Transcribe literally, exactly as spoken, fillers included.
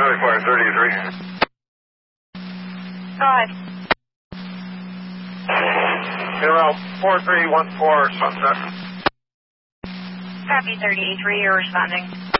Jaguar thirty-three. Go ahead. Zero four three one four Sunset. Copy thirty-three, you're responding.